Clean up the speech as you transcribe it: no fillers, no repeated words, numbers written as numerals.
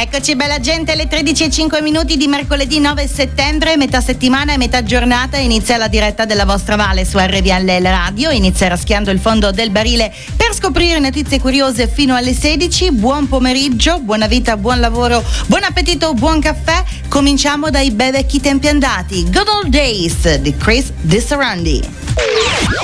Eccoci bella gente, alle 13:05 di mercoledì 9 settembre, metà settimana e metà giornata, inizia la diretta della vostra Vale su RDL Radio, inizia raschiando il fondo del barile per scoprire notizie curiose fino alle 16. Buon pomeriggio, buona vita, buon lavoro, buon appetito, buon caffè. Cominciamo dai bei vecchi tempi andati. Good Old Days di Chris Disarandi.